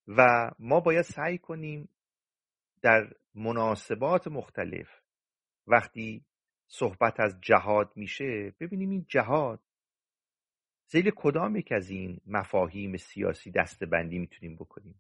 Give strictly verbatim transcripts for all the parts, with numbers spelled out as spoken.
و ما باید سعی کنیم در مناسبات مختلف وقتی صحبت از جهاد میشه ببینیم این جهاد ذیل کدام یک از این مفاهیم سیاسی دسته‌بندی میتونیم بکنیم.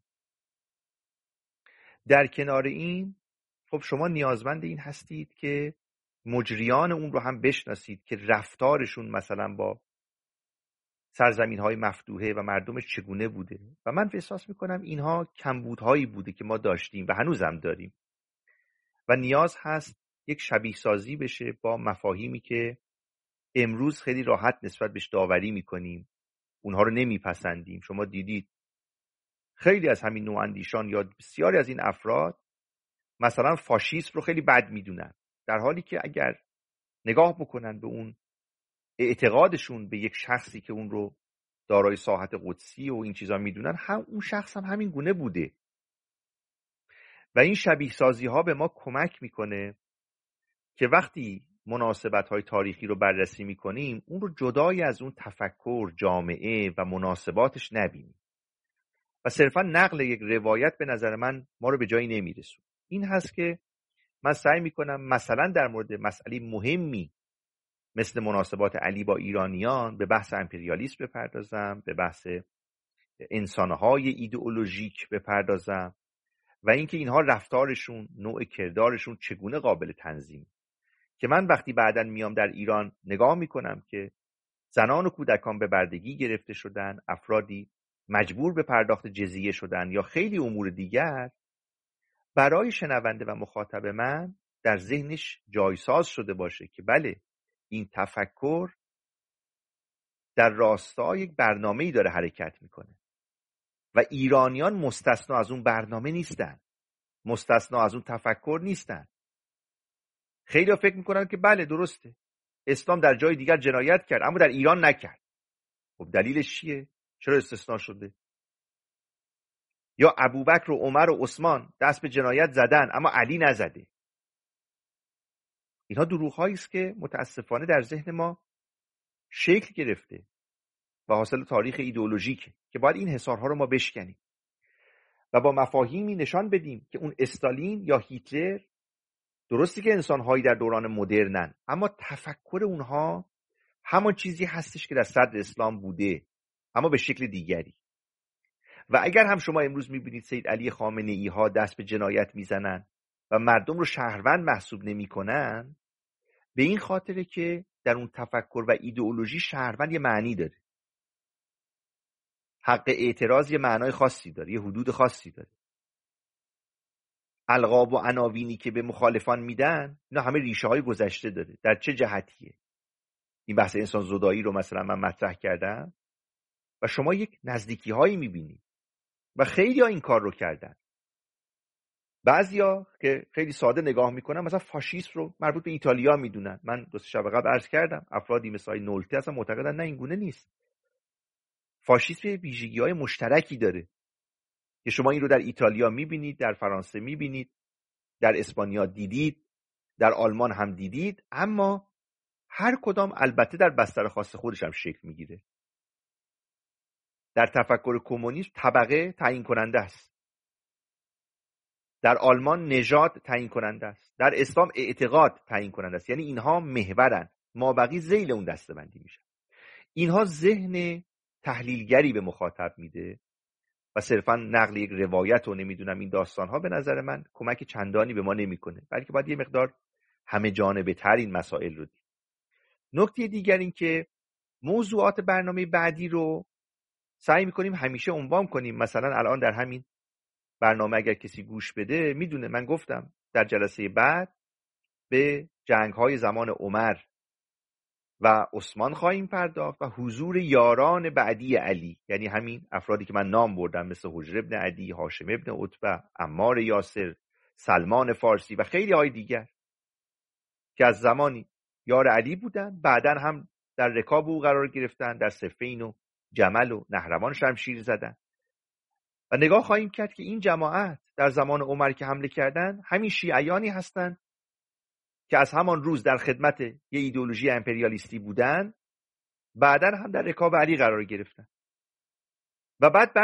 در کنار این خب شما نیازمند این هستید که مجریان اون رو هم بشناسید که رفتارشون مثلا با سرزمین‌های مفتوحه و مردمش چگونه بوده و من احساس میکنم اینها کمبودهایی بوده که ما داشتیم و هنوزم داریم و نیاز هست یک شبیه سازی بشه با مفاهیمی که امروز خیلی راحت نسبت بهش داوری میکنیم، اونها رو نمیپسندیم. شما دیدید خیلی از همین نواندیشان یا بسیاری از این افراد مثلا فاشیسم رو خیلی بد میدونن، در حالی که اگر نگاه بکنن به اون اعتقادشون به یک شخصی که اون رو دارای ساحت قدسی و این چیزا میدونن، هم اون شخص هم همین گونه بوده و این شبیه سازی ها به ما کمک میکنه که وقتی مناسبت های تاریخی رو بررسی میکنیم اون رو جدای از اون تفکر، جامعه و مناسباتش نبینیم و صرفا نقل یک روایت به نظر من ما رو به جایی نمیرسونه. این هست که من سعی میکنم مثلا در مورد مسئله مهمی مثل مناسبات علی با ایرانیان به بحث امپریالیسم بپردازم، به بحث انسانهای ایدئولوژیک بپردازم و اینکه اینها رفتارشون، نوع کردارشون چگونه قابل تنظیم، که من وقتی بعداً میام در ایران نگاه میکنم که زنان و کودکان به بردگی گرفته شدن، افرادی مجبور به پرداخت جزیه شدن یا خیلی امور دیگر، برای شنونده و مخاطب من در ذهنش جایساز شده باشه که بله این تفکر در راستای یک برنامه‌ای داره حرکت میکنه و ایرانیان مستثنا از اون برنامه نیستن، مستثنا از اون تفکر نیستن. خیلی ها فکر میکنن که بله درسته اسلام در جای دیگر جنایت کرد اما در ایران نکرد. خب دلیلش چیه؟ چرا استثناء شده؟ یا ابوبکر و عمر و عثمان دست به جنایت زدن اما علی نزده. اینها دروغ‌هایی است که متاسفانه در ذهن ما شکل گرفته و حاصل تاریخ ایدئولوژیکه که باید این حصارها رو ما بشکنیم و با مفاهیمی نشان بدیم که اون استالین یا هیتلر درستی که انسان‌هایی در دوران مدرنن اما تفکر اونها همان چیزی هستش که در صدر اسلام بوده اما به شکل دیگری. و اگر هم شما امروز می‌بینید سید علی خامنه‌ای ها دست به جنایت میزنن و مردم رو شهروند محسوب نمی‌کنن، به این خاطره که در اون تفکر و ایدئولوژی شهروند یه معنی داره، حق اعتراض یه معنای خاصی داره، یه حدود خاصی داره. القاب و عناوینی که به مخالفان میدن اینا همه ریشه های گذشته داره. در چه جهتیه؟ این بحث انسان زدایی رو مثلا من مطرح کردم و شما یک نزدیکی هایی میبینید و خیلی ها این کار رو کردن. بعضیا که خیلی ساده نگاه میکنن مثلا فاشیسم رو مربوط به ایتالیا میدونن. من دو سه شب قبل عرض کردم افرادی مثل نولتی اصلا معتقدن نه این گونه نیست. فاشیسم ویژگی‌های مشترکی داره که شما این رو در ایتالیا میبینید، در فرانسه میبینید، در اسپانیا دیدید، در آلمان هم دیدید، اما هر کدام البته در بستر خاص خودش هم شکل میگیره. در تفکر کمونیسم طبقه تعیین کننده است، در آلمان نژاد تعیین کننده است، در اسلام اعتقاد تعیین کننده است. یعنی اینها محورن، مابقی ذیل اون دسته‌بندی میشن. اینها ذهن تحلیلگری به مخاطب میده و صرفا نقل یک روایت و نمیدونم این داستانها به نظر من کمک چندانی به ما نمیکنه، بلکه باید یه مقدار همه جانبه تر این مسائل رو دید. نکته دیگر این که موضوعات برنامه بعدی رو سعی میکنیم همیشه عنوان کنیم. مثلا الان در همین برنامه اگر کسی گوش بده میدونه من گفتم در جلسه بعد به جنگ‌های زمان عمر و عثمان خواهیم پرداخت و حضور یاران بعدی علی، یعنی همین افرادی که من نام بردم مثل حجر ابن عدی، هاشم ابن عتبه، عمار یاسر، سلمان فارسی و خیلی های دیگر که از زمانی یار علی بودن، بعداً هم در رکاب او قرار گرفتن، در صفین و جمل و نهروان شمشیر زدن. و نگاه خواهیم کرد که این جماعت در زمان عمر که حمله کردن همین شیعیانی هستند که از همان روز در خدمت یه ایدئولوژی امپریالیستی بودن، بعداً هم در رکاب علی قرار گرفتن و بعد